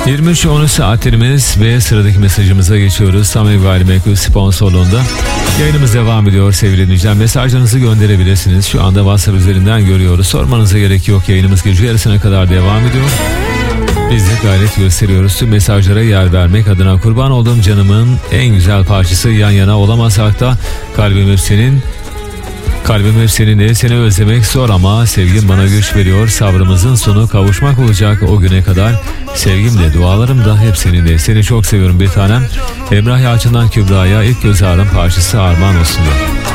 23:10 saatlerimiz ve sıradaki mesajımıza geçiyoruz. Samir Gayrimenkul sponsorluğunda yayınımız devam ediyor sevgili dinleyiciler. Mesajlarınızı gönderebilirsiniz. Şu anda WhatsApp üzerinden görüyoruz. Sormanıza gerek yok. Yayınımız gece yarısına kadar devam ediyor. Biz de gayret gösteriyoruz tüm mesajlara yer vermek adına. Kurban olduğum canımın en güzel parçası, yan yana olamasak da kalbim hep senin. Kalbim hep seninle, seni özlemek zor ama sevgim bana güç veriyor. Sabrımızın sonu kavuşmak olacak o güne kadar. Sevgimle, dualarım da hep seninle. Seni çok seviyorum bir tanem. Emrah Yalçın'dan Kübra'ya ilk göz ağrım parçası armağan olsun diyor.